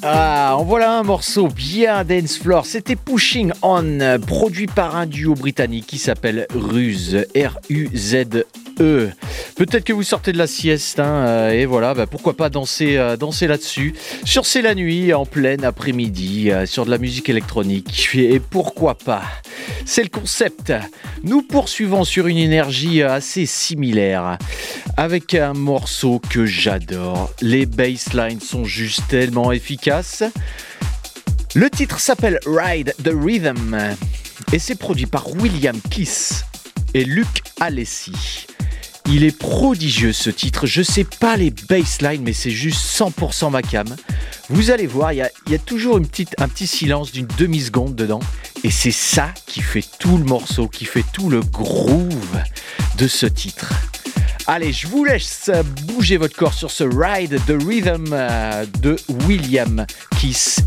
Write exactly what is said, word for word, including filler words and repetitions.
Ah, en voilà un morceau bien dance floor. C'était Pushing On, produit par un duo britannique qui s'appelle Ruse, R U Z E. Peut-être que vous sortez de la sieste, hein, et voilà, bah pourquoi pas danser, euh, danser là-dessus. Sur C'est la nuit, en plein après-midi, euh, sur de la musique électronique. Et pourquoi pas ? C'est le concept. Nous poursuivons sur une énergie assez similaire, avec un morceau que j'adore. Les basslines sont juste tellement efficaces. Le titre s'appelle Ride the Rhythm et c'est produit par William Kiss et Luke Alessi. Il est prodigieux ce titre, je sais pas les basslines mais c'est juste cent pour cent ma cam. Vous allez voir, il y a, y a toujours une petite, un petit silence d'une demi-seconde dedans et c'est ça qui fait tout le morceau, qui fait tout le groove de ce titre. Allez, je vous laisse bouger votre corps sur ce Ride the Rhythm de William Kiss